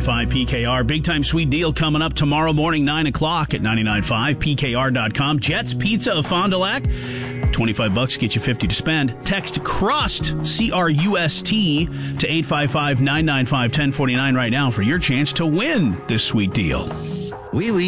99.5 PKR. Big time sweet deal coming up tomorrow morning, 9 o'clock at 99.5 PKR.com. Jets Pizza of Fond du Lac. $25 get you 50 to spend. Text CRUST, C-R-U-S-T, to 855-995-1049 right now for your chance to win this sweet deal. Oui, oui.